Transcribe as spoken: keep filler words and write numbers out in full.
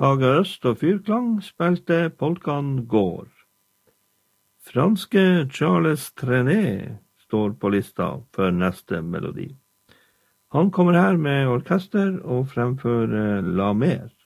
Tage Øst og Fyrklang spilte polkaen Går. Franske Charles Trenet står på lista for neste melodi. Han kommer her med orkester og fremfører La Mer.